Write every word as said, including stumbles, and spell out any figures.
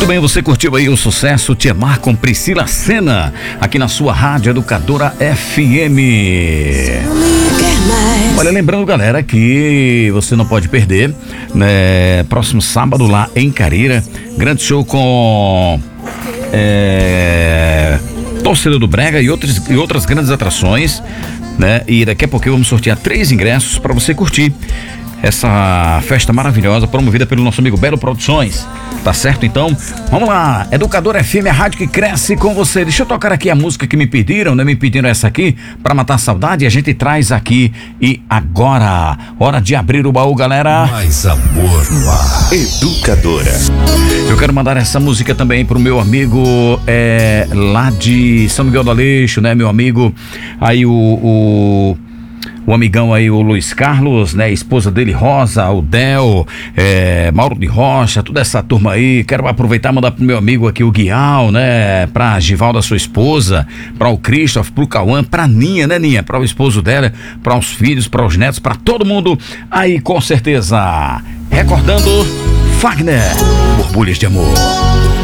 Muito bem, você curtiu aí o sucesso Te Amar com Priscila Senna, aqui na sua Rádio Educadora F M. Olha, lembrando, galera, que você não pode perder, né? Próximo sábado lá em Carira, grande show com é, Torcedor do Brega e, outros, e outras grandes atrações, né? E daqui a pouco vamos sortear três ingressos para você curtir essa festa maravilhosa promovida pelo nosso amigo Belo Produções. Tá certo? Então, vamos lá. Educadora F M, a rádio que cresce com você. Deixa eu tocar aqui a música que me pediram, né? Me pediram essa aqui pra matar a saudade e a gente traz aqui. E agora, hora de abrir o baú, galera. Mais amor no ar. Educadora. Eu quero mandar essa música também pro meu amigo é, lá de São Miguel do Aleixo, né? Meu amigo aí o... o O amigão aí, o Luiz Carlos, né? A esposa dele, Rosa, o Del, é, Mauro de Rocha, toda essa turma aí. Quero aproveitar e mandar pro meu amigo aqui, o Guial, né? Pra Givalda, sua esposa, pra o Christoph, pro Cauã, pra Ninha, né, Ninha? Pra o esposo dela, pra os filhos, pra os netos, pra todo mundo aí, com certeza. Recordando, Fagner, Borbulhas de Amor.